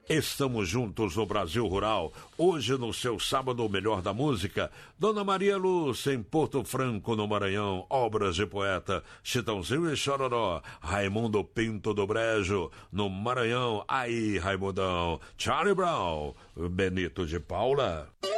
Estamos juntos no Brasil Rural. Hoje, no seu sábado, o melhor da música. Dona Maria Lúcia, em Porto Franco, no Maranhão. Obras de poeta Chitãozinho e Chororó. Raimundo Pinto do Brejo, no Maranhão. Aí, Raimundão. Charlie Brown. Benito de Paula.